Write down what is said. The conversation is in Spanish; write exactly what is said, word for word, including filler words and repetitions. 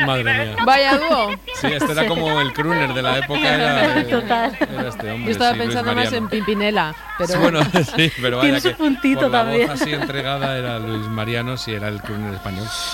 madre mía. Vaya dúo. Sí, este era como el crooner de la época. Era, Total. era este hombre. Yo estaba sí, pensando Luis más en Mariano. Pimpinela. Pero Sí, bueno, sí, pero vaya Tiene su que puntito por la también. voz así entregada era Luis Mariano, sí era el crooner español.